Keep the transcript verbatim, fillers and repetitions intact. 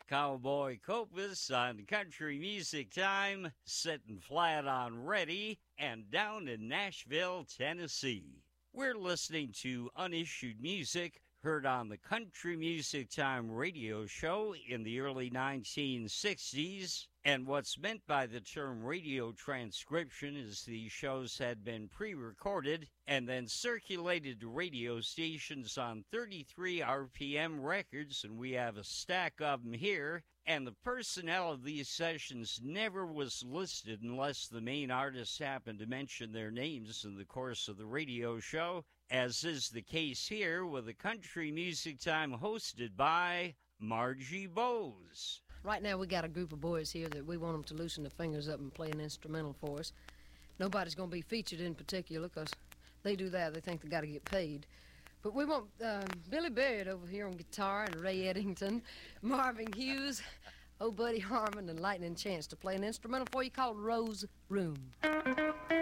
Cowboy Copus on Country Music Time, sitting flat on Ready and down in Nashville, Tennessee. We're listening to unissued music heard on the Country Music Time radio show in the early nineteen sixties. And what's meant by the term radio transcription is these shows had been pre-recorded and then circulated to radio stations on thirty-three R P M records, and we have a stack of them here. And the personnel of these sessions never was listed unless the main artists happened to mention their names in the course of the radio show, as is the case here with the Country Music Time hosted by Margie Bowes. Right now we got a group of boys here that we want them to loosen their fingers up and play an instrumental for us. Nobody's going to be featured in particular because they do that, they think they got to get paid. But we want uh, Billy Baird over here on guitar and Ray Eddington, Marvin Hughes, old Buddy Harmon, and Lightning Chance to play an instrumental for you called Rose Room.